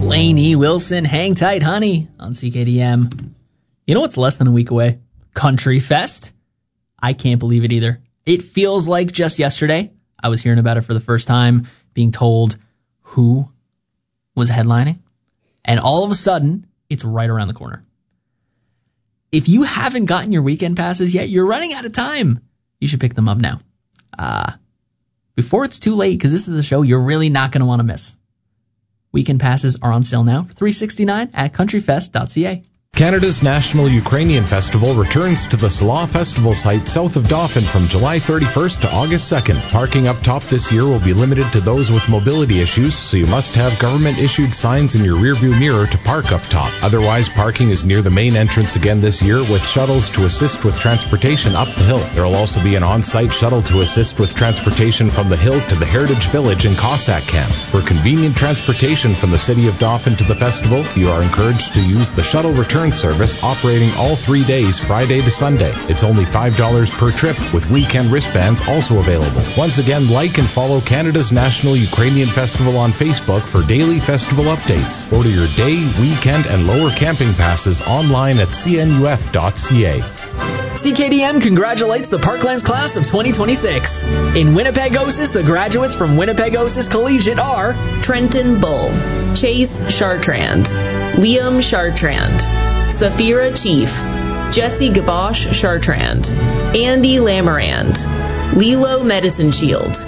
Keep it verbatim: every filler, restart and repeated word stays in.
Lainey Wilson, Hang Tight Honey on C K D M. You know what's less than a week away? Country Fest. I can't believe it either. It feels like just yesterday I was hearing about it for the first time, being told who was headlining, and all of a sudden, it's right around the corner. If you haven't gotten your weekend passes yet, you're running out of time. You should pick them up now. Uh, before it's too late, because this is a show you're really not going to want to miss. Weekend passes are on sale now for three dollars and sixty-nine cents at country fest dot c a. Canada's National Ukrainian Festival returns to the Salah Festival site south of Dauphin from July thirty-first to August second. Parking up top this year will be limited to those with mobility issues, so you must have government-issued signs in your rearview mirror to park up top. Otherwise, parking is near the main entrance again this year with shuttles to assist with transportation up the hill. There will also be an on-site shuttle to assist with transportation from the hill to the Heritage Village in Cossack Camp. For convenient transportation from the city of Dauphin to the festival, you are encouraged to use the shuttle return service operating all three days, Friday to Sunday. It's only five dollars per trip, with weekend wristbands also available. Once again, like and follow Canada's National Ukrainian Festival on Facebook for daily festival updates. Order your day, weekend, and lower camping passes online at c n u f dot c a. C K D M congratulates the Parklands class of twenty twenty-six. In Winnipegosis, the graduates from Winnipegosis Collegiate are Trenton Bull, Chase Chartrand, Liam Chartrand, Safira Chief, Jesse Gabosh Chartrand, Andy Lamarand, Lilo Medicine Shield,